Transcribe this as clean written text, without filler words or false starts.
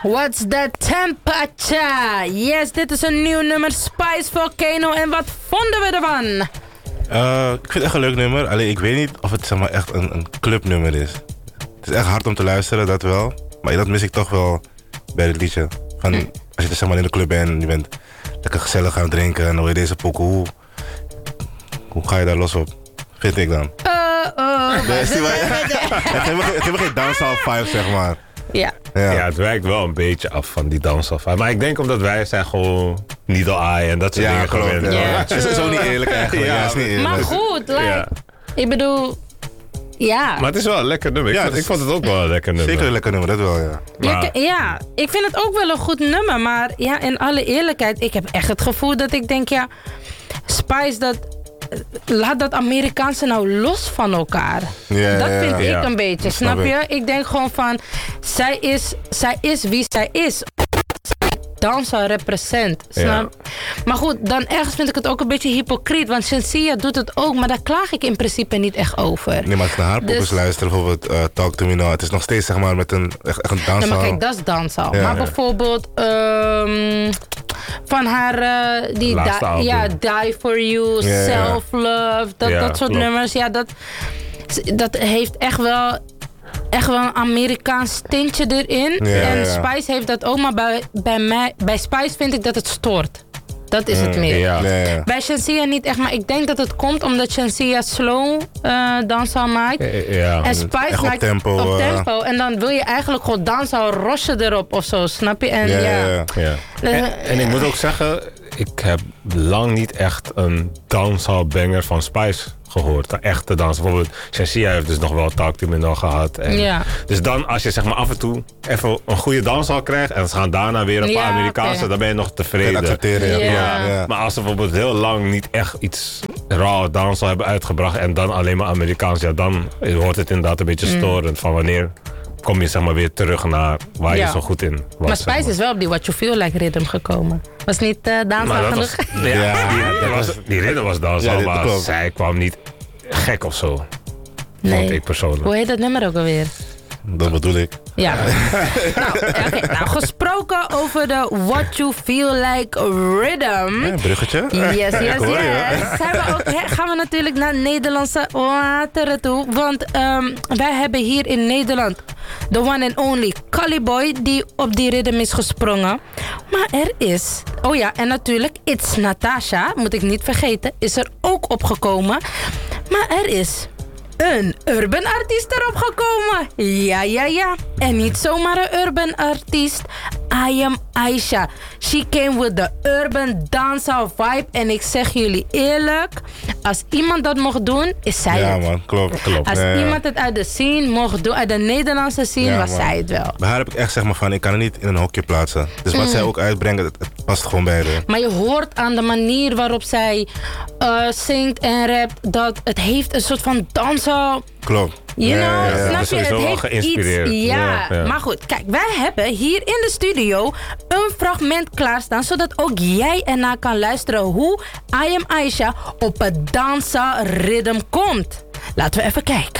What's the temperature? Yes, dit is een nieuw nummer, Spice Volcano. En wat vonden we ervan? Ik vind het echt een leuk nummer. Alleen ik weet niet of het zeg maar, echt een clubnummer is. Het is echt hard om te luisteren, dat wel. Maar dat mis ik toch wel bij het liedje. Van, als je zeg maar, in de club bent en je bent lekker gezellig gaan drinken... en dan hoor je deze pokoe. Hoe ga je daar los op? Vind ik dan. Het heeft geen dancehall vibe, zeg maar. Ja, het wijkt wel een beetje af van die dancehall vibe. Maar ik denk omdat wij zijn gewoon needle eye en dat soort dingen gewend. Het is ook niet eerlijk eigenlijk. Ja, is niet eerlijk. Maar goed, ik bedoel... Ja. Maar het is wel een lekker nummer. Ik vond het ook wel een lekker nummer. Zeker een lekker nummer, dat wel, ja. Ja, ik vind het ook wel een goed nummer. Maar ja, in alle eerlijkheid, ik heb echt het gevoel dat ik denk, ja... Spice, laat dat Amerikaanse nou los van elkaar. Dat vind ik een beetje, snap je? Ik denk gewoon van, zij is wie zij is. Dansen represent, snap? Maar goed, dan ergens vind ik het ook een beetje hypocriet. Want Shenseea doet het ook, maar daar klaag ik in principe niet echt over. Nee, maar als ik naar haar poppers luister, bijvoorbeeld Talk to Me Now. Het is nog steeds zeg maar met een echt een danszaal. Nee, maar kijk, dat is danszaal. Maar bijvoorbeeld van haar Die For You, Self Love, dat soort nummers. Ja, dat heeft echt wel een Amerikaans tintje erin. En Spice heeft dat ook, maar bij Spice vind ik dat het stoort. Dat is het meer. Bij Shenseea niet echt, maar ik denk dat het komt omdat Shenseea slow danszaal maakt. En Spice maakt tempo. En dan wil je eigenlijk gewoon danszaal rossen erop of zo, snap je? En ik moet ook zeggen, ik heb lang niet echt een dancehall banger van Spice gehoord. Een echte dans. Bijvoorbeeld Shenseea heeft dus nog wel Talk to Me Now gehad. Dus dan als je zeg maar af en toe even een goede danszaal krijgt en ze gaan daarna weer een paar Amerikaanse, dan ben je nog tevreden. Accepteren, Maar als ze bijvoorbeeld heel lang niet echt iets raw danszaal hebben uitgebracht en dan alleen maar Amerikaans, dan wordt het inderdaad een beetje storend van wanneer kom je zeg maar weer terug naar waar je zo goed in was. Maar Spice is wel op die What You Feel Like rhythm gekomen. Was niet danszaal genoeg? Die rhythm was danszaal, maar zij kwam niet gek of zo. Vond ik persoonlijk. Hoe heet dat nummer ook alweer? Dat bedoel ik. Ja. Nou, gesproken over de What You Feel Like rhythm. Ja, bruggetje. Yes. Gaan we natuurlijk naar Nederlandse wateren toe. Want wij hebben hier in Nederland de one and only Caliboy die op die rhythm is gesprongen. Maar er is... Oh ja, en natuurlijk It's Natasha, moet ik niet vergeten, is er ook opgekomen. Maar er is een urban artiest erop gekomen. Ja. En niet zomaar een urban artiest. I Am Aisha. She came with the urban dancehall vibe. En ik zeg jullie eerlijk, als iemand dat mocht doen, is zij het. Ja man, klopt. Als iemand het uit de scene mocht doen, uit de Nederlandse scene, was zij het wel. Bij haar heb ik echt zeg maar van, ik kan het niet in een hokje plaatsen. Dus wat zij ook uitbrengt, het past gewoon bij haar. Maar je hoort aan de manier waarop zij zingt en rapt, dat het heeft een soort van dancehall. Klopt. Snap je? Het is wel geïnspireerd. Ja. Maar goed, kijk, wij hebben hier in de studio een fragment klaarstaan, zodat ook jij ernaar kan luisteren hoe I Am Aisha op het dancehall rhythm komt. Laten we even kijken.